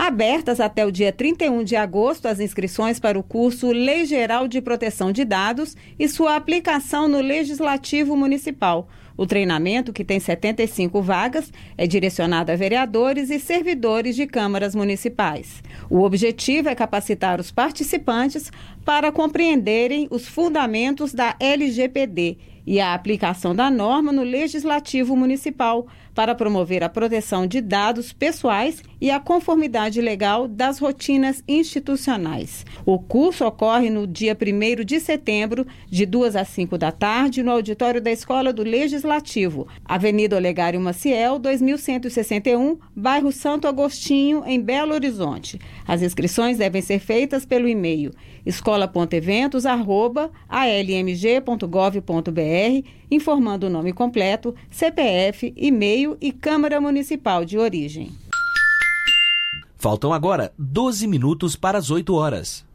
abertas até o dia 31 de agosto as inscrições para o curso Lei Geral de Proteção de Dados e sua aplicação no Legislativo Municipal. O treinamento, que tem 75 vagas, é direcionado a vereadores e servidores de câmaras municipais. O objetivo é capacitar os participantes para compreenderem os fundamentos da LGPD e a aplicação da norma no Legislativo Municipal para promover a proteção de dados pessoais e a conformidade legal das rotinas institucionais. O curso ocorre no dia 1º de setembro, de 2 às 5 da tarde, no auditório da Escola do Legislativo, Avenida Olegário Maciel, 2161, bairro Santo Agostinho, em Belo Horizonte. As inscrições devem ser feitas pelo e-mail escola.eventos@almg.gov.br, informando o nome completo, CPF, e-mail e Câmara Municipal de origem. Faltam agora 12 minutos para as 8 horas.